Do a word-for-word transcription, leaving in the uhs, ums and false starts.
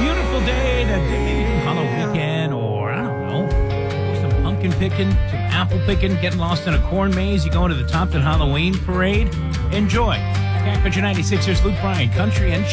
beautiful day to maybe do Halloween or, I don't know, do some pumpkin picking, some apple picking, getting lost in a corn maze. You going to the Topton Halloween parade? Enjoy. Cat Country ninety-six, here's Luke Bryan, Country and